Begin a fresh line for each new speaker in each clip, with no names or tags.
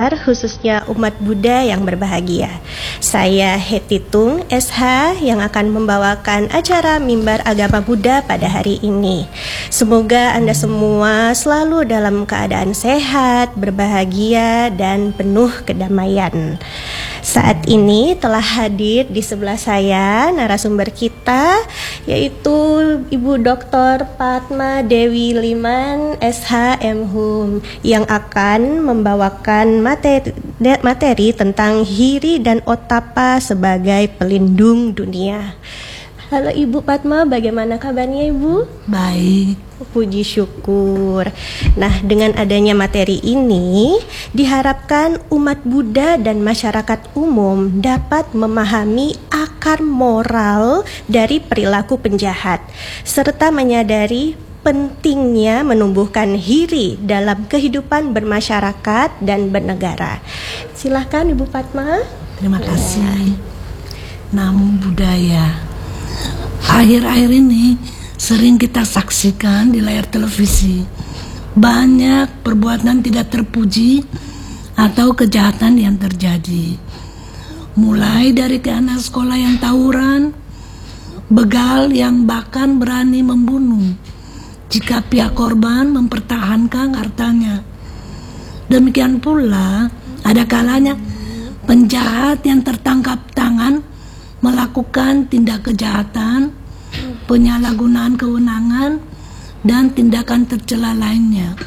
pendengar, khususnya umat Buddha yang berbahagia. Saya Heti Tung, SH, yang akan membawakan acara Mimbar Agama Buddha pada hari ini. Semoga Anda semua selalu dalam keadaan sehat, berbahagia, dan penuh kedamaian. Saat ini telah hadir di sebelah saya narasumber kita, yaitu Ibu Dr. Padma Dewi Liman, SH MHum, yang akan membawakan materi tentang Hiri dan Otapa sebagai pelindung dunia. Halo Ibu Padma, bagaimana kabarnya Ibu?
Baik.
Puji syukur. Nah, dengan adanya materi ini, diharapkan umat Buddha dan masyarakat umum dapat memahami akar moral dari perilaku penjahat, serta menyadari pentingnya menumbuhkan hiri dalam kehidupan bermasyarakat dan bernegara. Silahkan Ibu Padma.
Terima kasih. Namo Buddhaya. Akhir-akhir ini sering kita saksikan di layar televisi banyak perbuatan tidak terpuji atau kejahatan yang terjadi. Mulai dari anak sekolah yang tawuran, begal yang bahkan berani membunuh jika pihak korban mempertahankan hartanya. Demikian pula ada kalanya penjahat yang tertangkap tangan melakukan tindak kejahatan, penyalahgunaan kewenangan, dan tindakan tercela lainnya.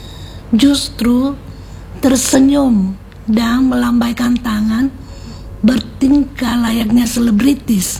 Justru tersenyum dan melambaikan tangan, bertingkah layaknya selebritis.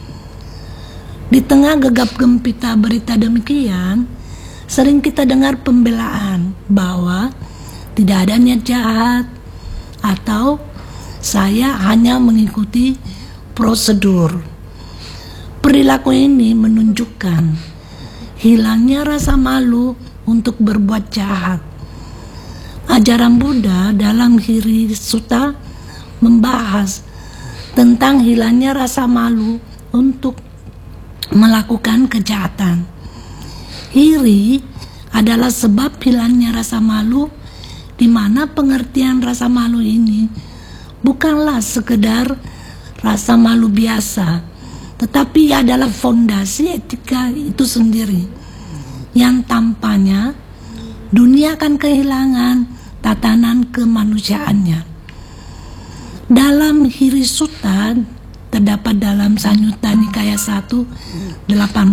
Di tengah gegap gempita berita demikian, sering kita dengar pembelaan bahwa tidak ada niat jahat atau saya hanya mengikuti prosedur. Perilaku ini menunjukkan hilangnya rasa malu untuk berbuat jahat. Ajaran Buddha dalam Hiri Sutta membahas tentang hilangnya rasa malu untuk melakukan kejahatan. Hiri adalah sebab hilangnya rasa malu, di mana pengertian rasa malu ini bukanlah sekedar rasa malu biasa, tetapi adalah fondasi etika itu sendiri, yang tampaknya dunia akan kehilangan tatanan kemanusiaannya. Dalam Hiri Sutta terdapat dalam Sanyutta Nikaya 1/18,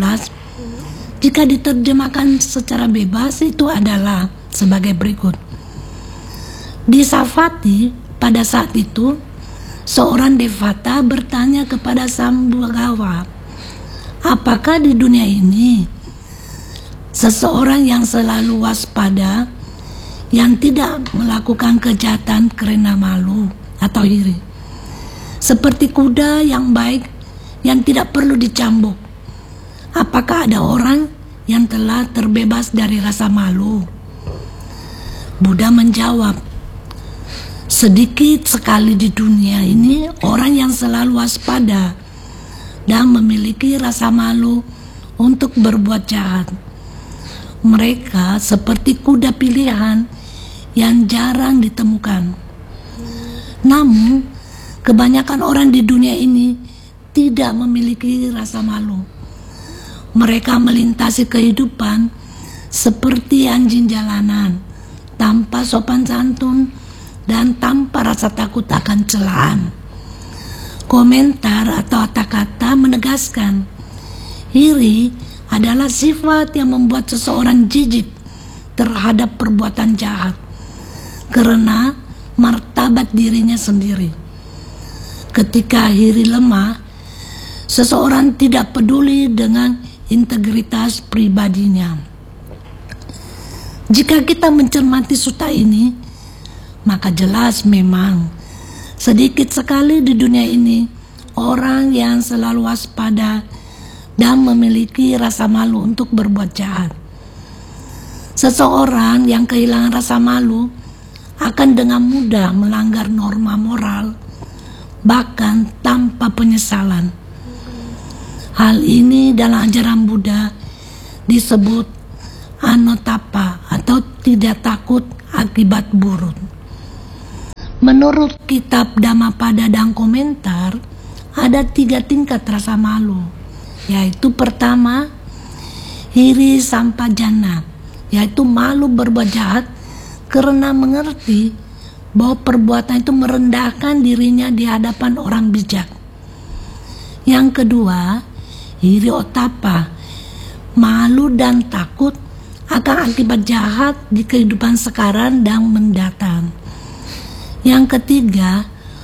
jika diterjemahkan secara bebas itu adalah sebagai berikut. Di Savatthi pada saat itu, seorang devata bertanya kepada Sambhagawa, apakah di dunia ini seseorang yang selalu waspada, yang tidak melakukan kejahatan karena malu atau iri, seperti kuda yang baik yang tidak perlu dicambuk? Apakah ada orang yang telah terbebas dari rasa malu? Buddha menjawab, sedikit sekali di dunia ini orang yang selalu waspada dan memiliki rasa malu untuk berbuat jahat. Mereka seperti kuda pilihan yang jarang ditemukan. Namun, kebanyakan orang di dunia ini tidak memiliki rasa malu. Mereka melintasi kehidupan seperti anjing jalanan, tanpa sopan santun dan tanpa rasa takut akan celaan. Komentar atau kata-kata menegaskan, hiri adalah sifat yang membuat seseorang jijik terhadap perbuatan jahat karena martabat dirinya sendiri. Ketika hiri lemah, seseorang tidak peduli dengan integritas pribadinya. Jika kita mencermati sutta ini, maka jelas memang sedikit sekali di dunia ini orang yang selalu waspada dan memiliki rasa malu untuk berbuat jahat. Seseorang yang kehilangan rasa malu akan dengan mudah melanggar norma moral, bahkan tanpa penyesalan. Hal ini dalam ajaran Buddha disebut anotapa atau tidak takut akibat buruk. Menurut kitab Dhammapada dan komentar, ada 3 tingkat rasa malu, yaitu pertama, hiri sampajana, yaitu malu berbuat jahat karena mengerti bahwa perbuatan itu merendahkan dirinya di hadapan orang bijak. Yang kedua, hiri otapa, malu dan takut akan akibat jahat di kehidupan sekarang dan mendatang. Yang ketiga,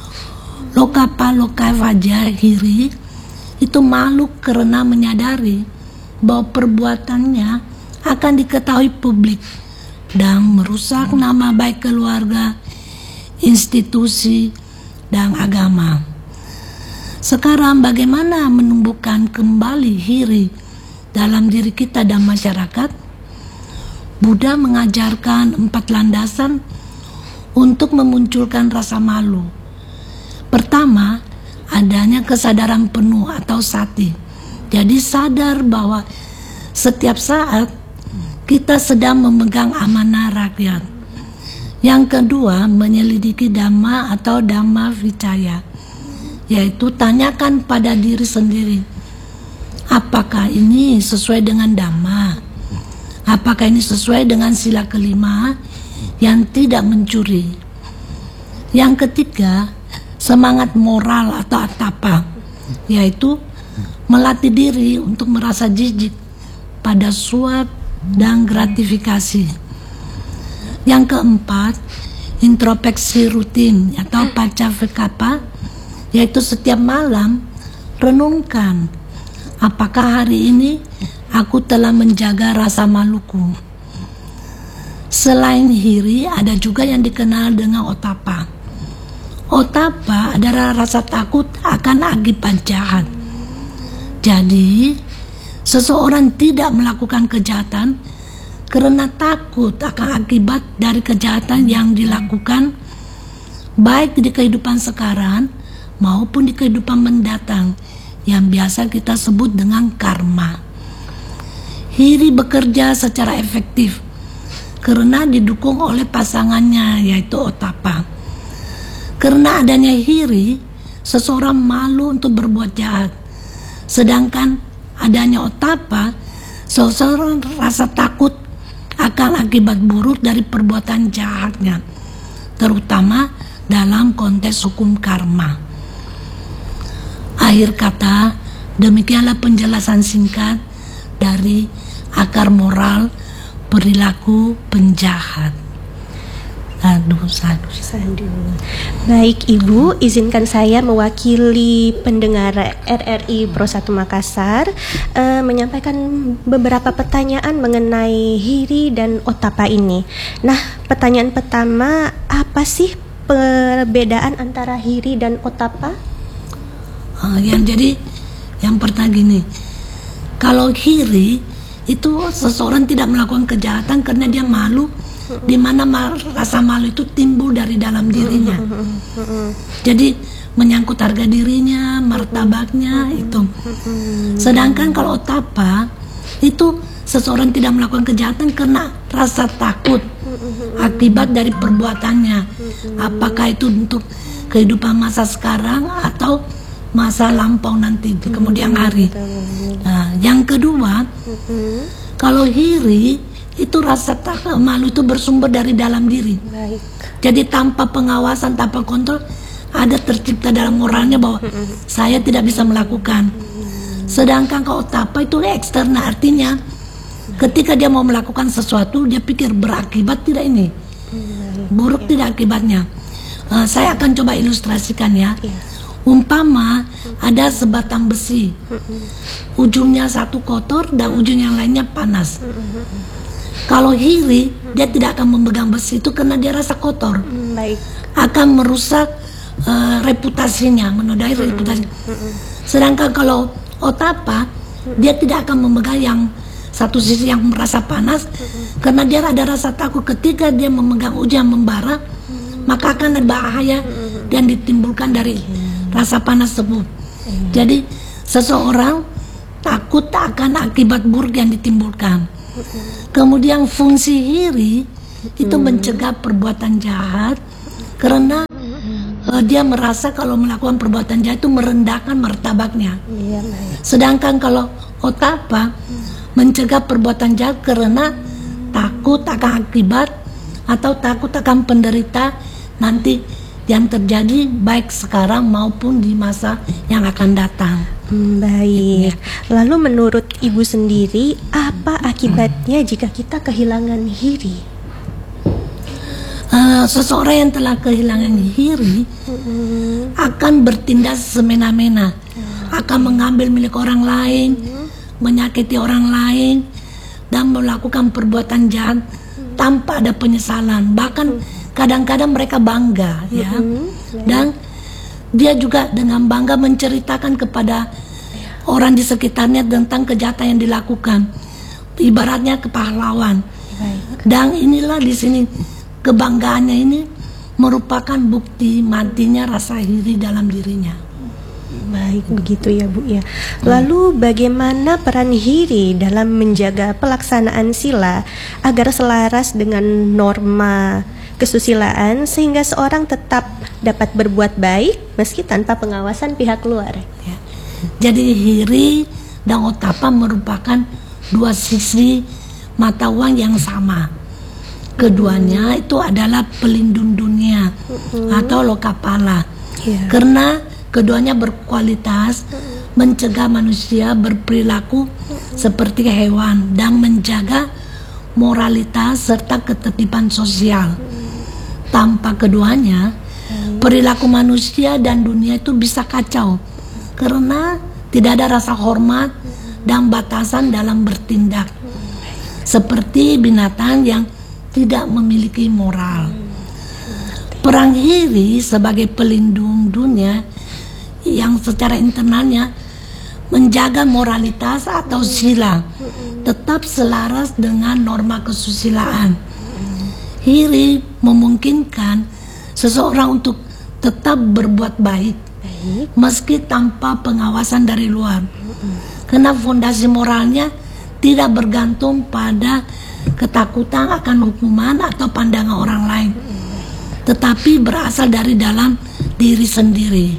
lokapaloka hiri, itu malu karena menyadari bahwa perbuatannya akan diketahui publik dan merusak nama baik keluarga, institusi, dan agama. Sekarang bagaimana menumbuhkan kembali hiri dalam diri kita dan masyarakat? Buddha mengajarkan 4 landasan untuk memunculkan rasa malu. Pertama, adanya kesadaran penuh atau sati. Jadi sadar bahwa setiap saat kita sedang memegang amanah rakyat. Yang kedua, menyelidiki dhamma atau dhamma vicaya, yaitu tanyakan pada diri sendiri, apakah ini sesuai dengan dhamma? Apakah ini sesuai dengan sila kelima yang tidak mencuri? Yang ketiga, semangat moral atau atapa, yaitu melatih diri untuk merasa jijik pada suap dan gratifikasi. Yang keempat, introspeksi rutin atau pacavekapa, yaitu setiap malam renungkan, apakah hari ini aku telah menjaga rasa maluku. Selain hiri, ada juga yang dikenal dengan otapa. Otapa adalah rasa takut akan akibat jahat. Jadi, seseorang tidak melakukan kejahatan karena takut akan akibat dari kejahatan yang dilakukan, baik di kehidupan sekarang maupun di kehidupan mendatang, yang biasa kita sebut dengan karma. Hiri bekerja secara efektif karena didukung oleh pasangannya, yaitu otapa. Karena adanya hiri, seseorang malu untuk berbuat jahat. Sedangkan adanya otapa, seseorang rasa takut akan akibat buruk dari perbuatan jahatnya, terutama dalam konteks hukum karma. Akhir kata, demikianlah penjelasan singkat dari akar moral perilaku penjahat.
Sadu. Baik Ibu, izinkan saya mewakili pendengar RRI Pro 1 Makassar menyampaikan beberapa pertanyaan mengenai hiri dan otapa ini. Nah, pertanyaan pertama, apa sih perbedaan antara hiri dan otapa?
Yang pertama gini, kalau hiri itu seseorang tidak melakukan kejahatan karena dia malu, di mana rasa malu itu timbul dari dalam dirinya. Jadi menyangkut harga dirinya, martabaknya itu. Sedangkan kalau otapa itu seseorang tidak melakukan kejahatan karena rasa takut akibat dari perbuatannya. Apakah itu untuk kehidupan masa sekarang atau masa lampau nanti di kemudian hari. Nah, yang kedua, kalau hiri itu rasa malu itu bersumber dari dalam diri.
Baik.
Jadi tanpa pengawasan, tanpa kontrol, ada tercipta dalam moralnya bahwa saya tidak bisa melakukan. Sedangkan kalau otapa itu eksternal, artinya ketika dia mau melakukan sesuatu, dia pikir berakibat tidak ini, buruk tidak akibatnya. Saya akan coba ilustrasikan ya. Umpama ada sebatang besi, ujungnya satu kotor dan ujung yang lainnya panas. Kalau hiri, dia tidak akan memegang besi itu karena dia rasa kotor.
Baik.
Akan merusak reputasinya, menodai reputasi. Sedangkan kalau otapa, dia tidak akan memegang yang satu sisi yang merasa panas, karena dia ada rasa takut ketika dia memegang ujung yang membara, maka akan ada bahaya yang ditimbulkan dari rasa panas tersebut. Jadi seseorang takut akan akibat buruk yang ditimbulkan. Kemudian fungsi hiri itu mencegah perbuatan jahat karena dia merasa kalau melakukan perbuatan jahat itu merendahkan martabatnya.
Iya, baik.
Sedangkan kalau otapa mencegah perbuatan jahat karena takut akan akibat atau takut akan penderita nanti yang terjadi baik sekarang maupun di masa yang akan datang.
Baik. Lalu menurut Ibu sendiri, apa akibatnya jika kita kehilangan hiri?
Seseorang yang telah kehilangan hiri akan bertindak semena-mena, akan mengambil milik orang lain, menyakiti orang lain, dan melakukan perbuatan jahat tanpa ada penyesalan. Bahkan kadang-kadang mereka bangga, ya, dan dia juga dengan bangga menceritakan kepada orang di sekitarnya tentang kejahatan yang dilakukan, ibaratnya kepahlawan. Dan inilah di sini kebanggaannya ini merupakan bukti matinya rasa iri dalam dirinya.
Baik, begitu ya Bu ya. Lalu bagaimana peran hiri dalam menjaga pelaksanaan sila agar selaras dengan norma kesusilaan sehingga seorang tetap dapat berbuat baik meski tanpa pengawasan pihak luar?
Ya. Jadi hiri dan otapa merupakan dua sisi mata uang yang sama. Keduanya itu adalah pelindung dunia atau lokapala. Karena keduanya berkualitas mencegah manusia berperilaku seperti hewan dan menjaga moralitas serta ketertiban sosial. Tanpa keduanya, perilaku manusia dan dunia itu bisa kacau karena tidak ada rasa hormat dan batasan dalam bertindak. Seperti binatang yang tidak memiliki moral. Perang hiri sebagai pelindung dunia yang secara internalnya menjaga moralitas atau sila tetap selaras dengan norma kesusilaan. Hiri memungkinkan seseorang untuk tetap berbuat baik meski tanpa pengawasan dari luar, karena fondasi moralnya tidak bergantung pada ketakutan akan hukuman atau pandangan orang lain, tetapi berasal dari dalam diri sendiri.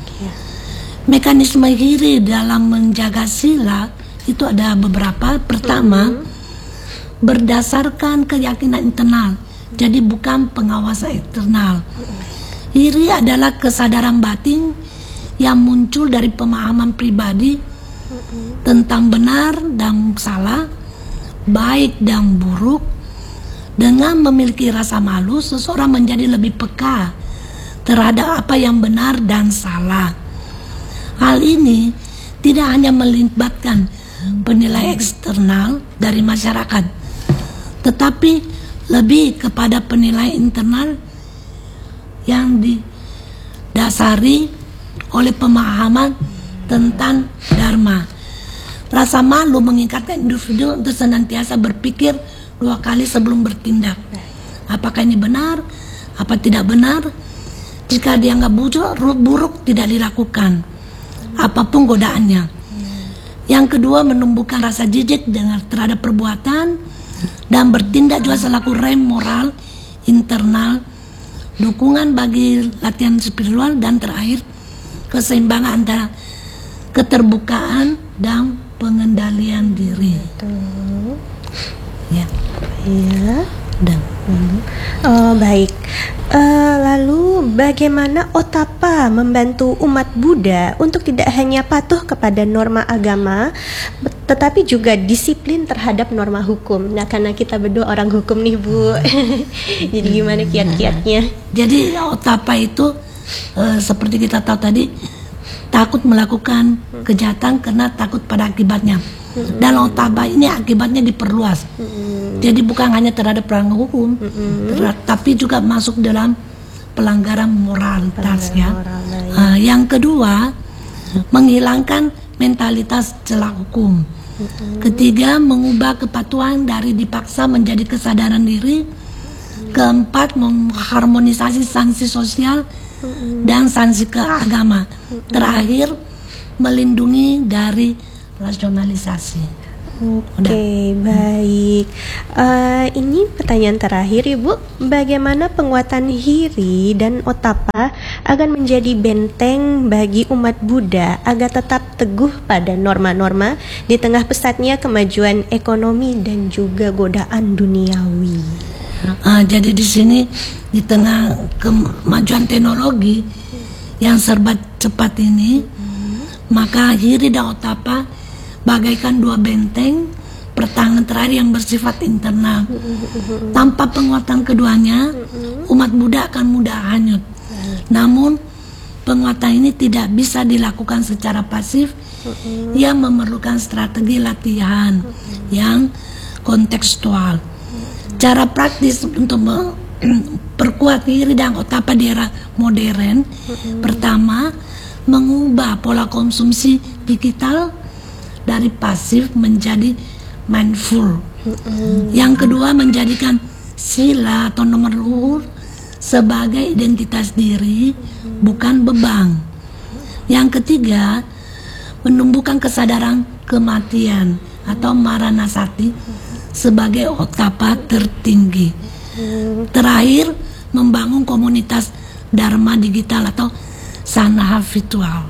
Mekanisme hiri dalam menjaga sila itu ada beberapa. Pertama, berdasarkan keyakinan internal, jadi bukan pengawasan eksternal. Hiri adalah kesadaran batin yang muncul dari pemahaman pribadi tentang benar dan salah, baik dan buruk. Dengan memiliki rasa malu, seseorang menjadi lebih peka terhadap apa yang benar dan salah. Hal ini tidak hanya melibatkan penilaian eksternal dari masyarakat, tetapi lebih kepada penilaian internal yang didasari oleh pemahaman tentang dharma. Rasa malu mengingatkan individu untuk senantiasa berpikir 2 kali sebelum bertindak. Apakah ini benar? Apa tidak benar? Jika dianggap buruk tidak dilakukan, apapun godaannya. Yang kedua, menumbuhkan rasa jijik terhadap perbuatan dan bertindak juga selaku rem moral internal, dukungan bagi latihan spiritual, dan terakhir keseimbangan antara keterbukaan dan pengendalian diri. Ya. Dan
baik. Lalu bagaimana otapa membantu umat Buddha untuk tidak hanya patuh kepada norma agama, tetapi juga disiplin terhadap norma hukum? Nah, karena kita berdua orang hukum nih Bu, jadi gimana kiat-kiatnya?
Jadi otapa itu seperti kita tahu tadi, takut melakukan kejahatan karena takut pada akibatnya. Dan otapa ini akibatnya diperluas. Jadi bukan hanya terhadap pelanggaran hukum, tapi juga masuk dalam pelanggaran moralitas, ya. Yang kedua, menghilangkan mentalitas celah hukum. Ketiga, mengubah kepatuhan dari dipaksa menjadi kesadaran diri. Keempat, mengharmonisasi sanksi sosial dan sanksi keagama. Terakhir, melindungi dari rasionalisasi.
Oke, baik. Ini pertanyaan terakhir, Ibu. Bagaimana penguatan Hiri dan Otapa akan menjadi benteng bagi umat Buddha agar tetap teguh pada norma-norma di tengah pesatnya kemajuan ekonomi dan juga godaan duniawi?
Jadi di sini di tengah kemajuan teknologi yang serba cepat ini, maka Hiri dan Otapa bagaikan dua benteng pertahanan terakhir yang bersifat internal. Tanpa penguatan keduanya, umat Buddha akan mudah hanyut. Namun, penguatan ini tidak bisa dilakukan secara pasif. Ia memerlukan strategi latihan yang kontekstual. Cara praktis untuk memperkuat Hiri dan Otapa di era modern, pertama, mengubah pola konsumsi digital dari pasif menjadi mindful. Yang kedua, menjadikan sila atau nomor luhur sebagai identitas diri, bukan beban. Yang ketiga, menumbuhkan kesadaran kematian atau maranasati sebagai Otapa tertinggi. Terakhir, membangun komunitas Dharma digital atau sanaha virtual.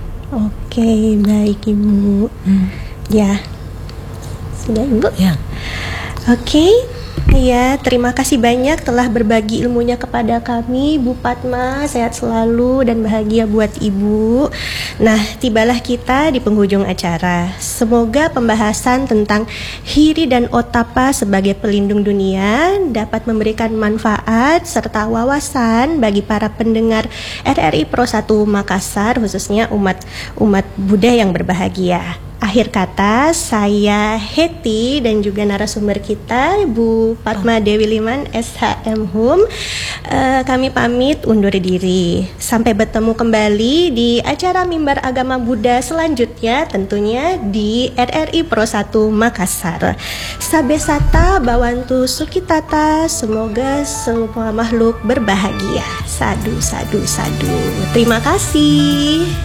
Oke, baik Ibu. Ya, sudah Ibu?
Ya.
Oke, ya, terima kasih banyak telah berbagi ilmunya kepada kami, Bu Padma. Sehat selalu dan bahagia buat Ibu. Nah, tibalah kita di penghujung acara. Semoga pembahasan tentang Hiri dan Otapa sebagai pelindung dunia dapat memberikan manfaat serta wawasan bagi para pendengar RRI Pro 1 Makassar, khususnya umat Buddha yang berbahagia. Akhir kata, saya Heti dan juga narasumber kita, Bu Padma Dewi Liman, SHM Hum. Kami pamit undur diri. Sampai bertemu kembali di acara Mimbar Agama Buddha selanjutnya, tentunya di RRI Pro 1 Makassar. Sabesata Bawantu Sukitata, semoga semua makhluk berbahagia. Sadu, sadu, sadu. Terima kasih.